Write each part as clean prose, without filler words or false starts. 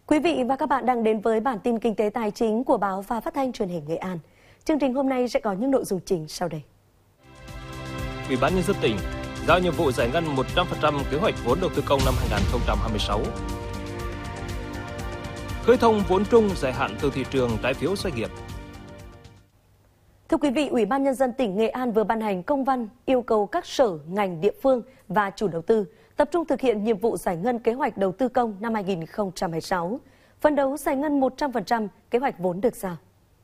Quý vị và các bạn đang đến với bản tin kinh tế tài chính của Báo và Phát thanh Truyền hình Nghệ An. Chương trình hôm nay sẽ có những nội dung chính sau đây. Ủy ban Nhân dân tỉnh giao nhiệm vụ giải ngân 100% kế hoạch vốn đầu tư công năm 2026. Khơi thông vốn chung dài hạn từ thị trường trái phiếu doanh nghiệp. Thưa quý vị, Ủy ban Nhân dân tỉnh Nghệ An vừa ban hành công văn yêu cầu các sở, ngành, địa phương và chủ đầu tư tập trung thực hiện nhiệm vụ giải ngân kế hoạch đầu tư công năm 2026, phấn đấu giải ngân 100% kế hoạch vốn được giao.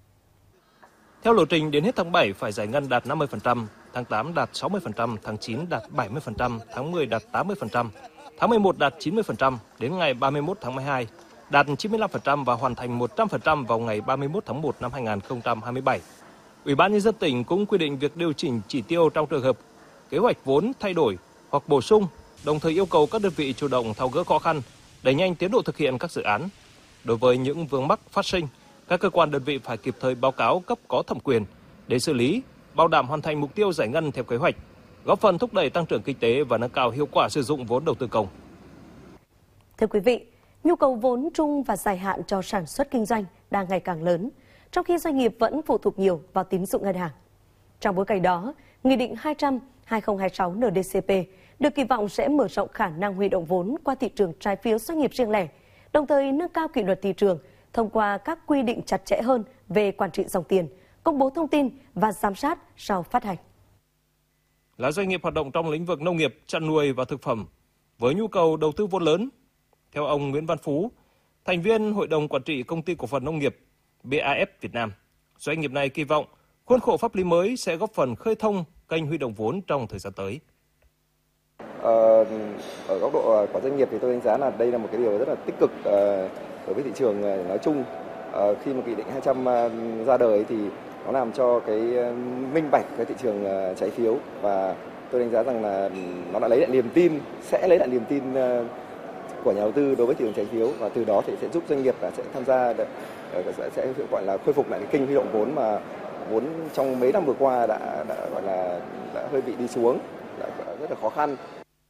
Theo lộ trình, đến hết tháng 7 phải giải ngân đạt 50%, tháng 8 đạt 60%, tháng 9 đạt 70%, tháng 10 đạt 80%, tháng 11 đạt 90%, đến ngày 31 tháng 12 đạt 95% và hoàn thành 100% vào ngày 31 tháng 1 năm 2027. Ủy ban Nhân dân tỉnh cũng quy định việc điều chỉnh chỉ tiêu trong trường hợp kế hoạch vốn thay đổi hoặc bổ sung, đồng thời yêu cầu các đơn vị chủ động tháo gỡ khó khăn, đẩy nhanh tiến độ thực hiện các dự án. Đối với những vướng mắc phát sinh, các cơ quan đơn vị phải kịp thời báo cáo cấp có thẩm quyền để xử lý, bảo đảm hoàn thành mục tiêu giải ngân theo kế hoạch, góp phần thúc đẩy tăng trưởng kinh tế và nâng cao hiệu quả sử dụng vốn đầu tư công. Thưa quý vị, nhu cầu vốn chung và dài hạn cho sản xuất kinh doanh đang ngày càng lớn, trong khi doanh nghiệp vẫn phụ thuộc nhiều vào tín dụng ngân hàng. Trong bối cảnh đó, Nghị định 200/2026 NDCP được kỳ vọng sẽ mở rộng khả năng huy động vốn qua thị trường trái phiếu doanh nghiệp riêng lẻ, đồng thời nâng cao kỷ luật thị trường thông qua các quy định chặt chẽ hơn về quản trị dòng tiền, công bố thông tin và giám sát sau phát hành. Là doanh nghiệp hoạt động trong lĩnh vực nông nghiệp, chăn nuôi và thực phẩm với nhu cầu đầu tư vốn lớn, theo ông Nguyễn Văn Phú, thành viên Hội đồng Quản trị Công ty Cổ phần Nông nghiệp BAF Việt Nam, doanh nghiệp này kỳ vọng khuôn khổ pháp lý mới sẽ góp phần khơi thông kênh huy động vốn trong thời gian tới. Ở góc độ của doanh nghiệp thì tôi đánh giá là đây là một cái điều rất là tích cực đối với thị trường nói chung. Khi mà Nghị định 200 ra đời thì nó làm cho cái minh bạch cái thị trường trái phiếu, và tôi đánh giá rằng là nó đã lấy lại niềm tin, sẽ lấy lại niềm tin của nhà đầu tư đối với thị trường trái phiếu, và từ đó thì sẽ giúp doanh nghiệp sẽ tham gia sẽ gọi là khôi phục lại cái kênh huy động vốn mà vốn trong mấy năm vừa qua đã gọi là đã hơi bị đi xuống, đã rất là khó khăn.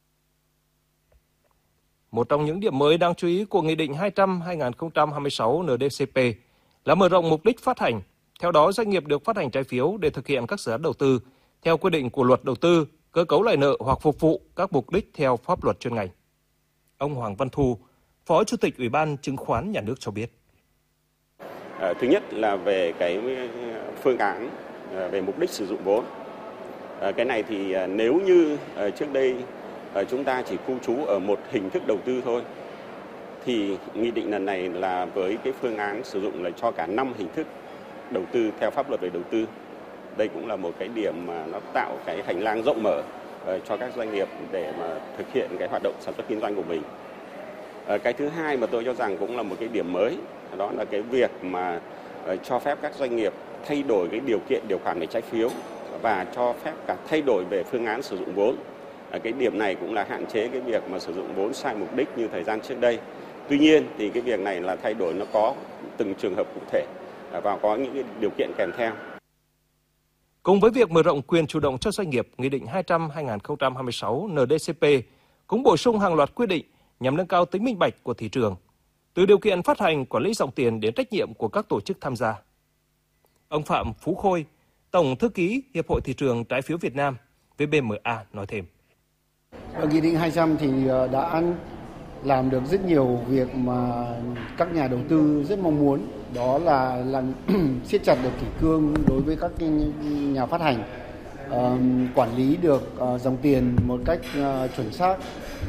Một trong những điểm mới đáng chú ý của Nghị định 200/2026 NDCP là mở rộng mục đích phát hành. Theo đó, doanh nghiệp được phát hành trái phiếu để thực hiện các dự án đầu tư theo quy định của luật đầu tư, cơ cấu lại nợ hoặc phục vụ các mục đích theo pháp luật chuyên ngành. Ông Hoàng Văn Thu, Phó Chủ tịch Ủy ban Chứng khoán Nhà nước cho biết. Thứ nhất là về cái phương án về mục đích sử dụng vốn. Cái này thì nếu như trước đây chúng ta chỉ khu trú ở một hình thức đầu tư thôi, thì nghị định lần này là với cái phương án sử dụng là cho cả 5 hình thức đầu tư theo pháp luật về đầu tư. Đây cũng là một cái điểm mà nó tạo cái hành lang rộng mở cho các doanh nghiệp để mà thực hiện cái hoạt động sản xuất kinh doanh của mình. Cái thứ hai mà tôi cho rằng cũng là một cái điểm mới, đó là cái việc mà cho phép các doanh nghiệp thay đổi cái điều kiện điều khoản về trái phiếu và cho phép cả thay đổi về phương án sử dụng vốn. Cái điểm này cũng là hạn chế cái việc mà sử dụng vốn sai mục đích như thời gian trước đây. Tuy nhiên thì cái việc này là thay đổi nó có từng trường hợp cụ thể và có những cái điều kiện kèm theo. Cùng với việc mở rộng quyền chủ động cho doanh nghiệp, Nghị định 200/2026 NDCP cũng bổ sung hàng loạt quy định nhằm nâng cao tính minh bạch của thị trường, từ điều kiện phát hành, quản lý dòng tiền đến trách nhiệm của các tổ chức tham gia. Ông Phạm Phú Khôi, Tổng Thư ký Hiệp hội Thị trường Trái phiếu Việt Nam VBMA nói thêm. Nghị định 200 thì đã làm được rất nhiều việc mà các nhà đầu tư rất mong muốn, đó là siết chặt được kỷ cương đối với các nhà phát hành, quản lý được dòng tiền một cách chuẩn xác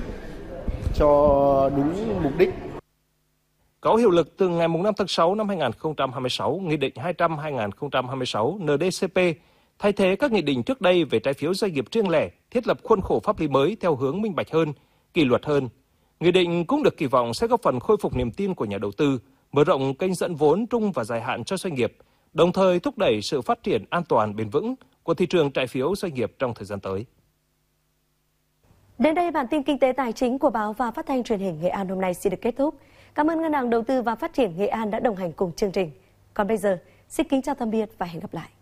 cho đúng mục đích. Có hiệu lực từ ngày 5 tháng 6 năm 2026, Nghị định 200/2026 NDCP thay thế các nghị định trước đây về trái phiếu doanh nghiệp riêng lẻ, thiết lập khuôn khổ pháp lý mới theo hướng minh bạch hơn, kỷ luật hơn. Nghị định cũng được kỳ vọng sẽ góp phần khôi phục niềm tin của nhà đầu tư, mở rộng kênh dẫn vốn trung và dài hạn cho doanh nghiệp, đồng thời thúc đẩy sự phát triển an toàn bền vững của thị trường trái phiếu doanh nghiệp trong thời gian tới. Đến đây, bản tin kinh tế tài chính của Báo và Phát thanh Truyền hình Nghệ An hôm nay xin được kết thúc. Cảm ơn Ngân hàng Đầu tư và Phát triển Nghệ An đã đồng hành cùng chương trình. Còn bây giờ, xin kính chào tạm biệt và hẹn gặp lại.